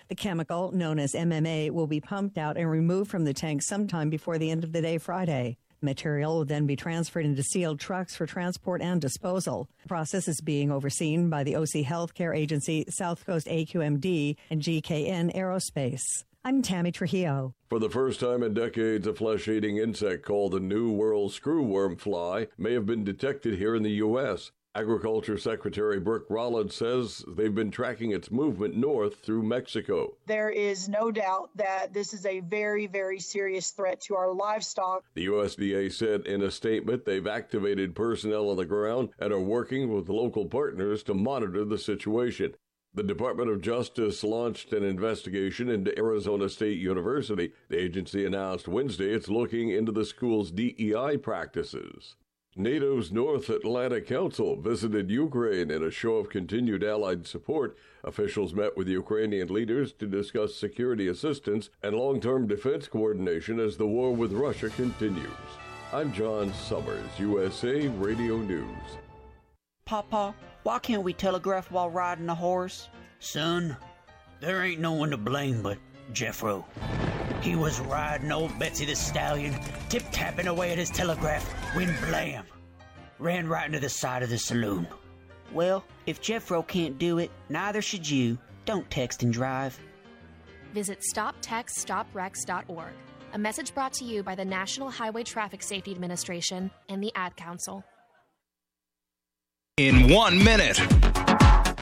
The chemical, known as MMA, will be pumped out and removed from the tank sometime before the end of the day Friday. Material will then be transferred into sealed trucks for transport and disposal. The process is being overseen by the OC Healthcare Agency, South Coast AQMD, and GKN Aerospace. I'm Tammy Trujillo. For the first time in decades, a flesh-eating insect called the New World screwworm fly may have been detected here in the U.S. Agriculture Secretary Brooke Rollins says they've been tracking its movement north through Mexico. There is no doubt that this is a very, very serious threat to our livestock. The USDA said in a statement they've activated personnel on the ground and are working with local partners to monitor the situation. The Department of Justice launched an investigation into Arizona State University. The agency announced Wednesday it's looking into the school's DEI practices. NATO's North Atlantic Council visited Ukraine in a show of continued Allied support. Officials met with Ukrainian leaders to discuss security assistance and long-term defense coordination as the war with Russia continues. I'm John Summers, USA Radio News. Papa, why can't we telegraph while riding a horse? Son, there ain't no one to blame but Jeffro. He was riding old Betsy the Stallion, tip-tapping away at his telegraph, when blam! Ran right into the side of the saloon. Well, if Jeffro can't do it, neither should you. Don't text and drive. Visit StopTextStopWrecks.org. A message brought to you by the National Highway Traffic Safety Administration and the Ad Council. In 1 minute.